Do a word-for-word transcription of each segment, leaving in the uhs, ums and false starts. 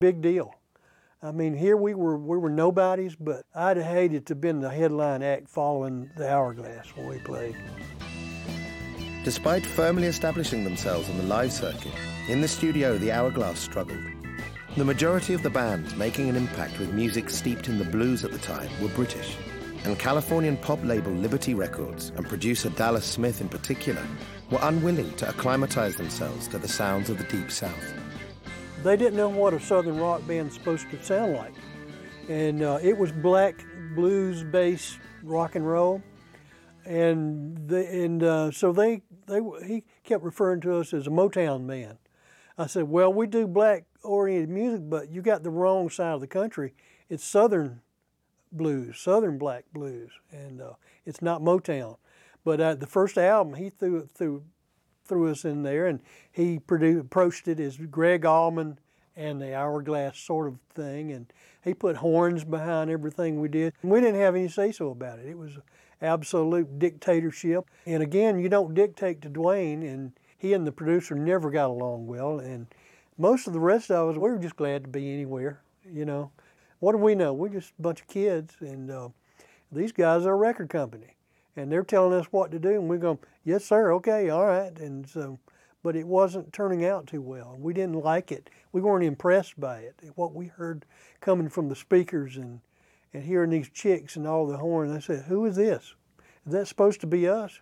Big deal. I mean, here we were, we were nobodies, but I'd have hated to have been the headline act following the Hourglass when we played. Despite firmly establishing themselves on the live circuit, in the studio the Hourglass struggled. The majority of the bands making an impact with music steeped in the blues at the time were British, and Californian pop label Liberty Records and producer Dallas Smith in particular were unwilling to acclimatize themselves to the sounds of the Deep South. They didn't know what a Southern rock band's supposed to sound like. And uh, it was black blues-based rock and roll. And the, and uh, so they, they he kept referring to us as a Motown band. I said, well, we do black-oriented music, but you got the wrong side of the country. It's Southern blues, Southern black blues, and uh, it's not Motown. But uh, the first album, he threw it through, threw us in there, and he produced, approached it as Greg Allman and the Hourglass sort of thing, and he put horns behind everything we did. We didn't have any say-so about it. It was absolute dictatorship. And again, you don't dictate to Duane, and he and the producer never got along well, and most of the rest of us, we were just glad to be anywhere, you know. What do we know? We're just a bunch of kids, and uh, these guys are a record company, and they're telling us what to do, and we're going, yes, sir, okay, all right. And so, but it wasn't turning out too well. We didn't like it. We weren't impressed by it. What we heard coming from the speakers and, and hearing these chicks and all the horns, I said, who is this? Is that supposed to be us?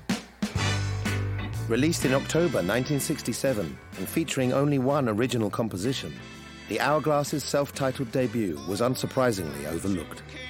Released in October nineteen sixty-seven and featuring only one original composition, the Hourglass's self-titled debut was unsurprisingly overlooked.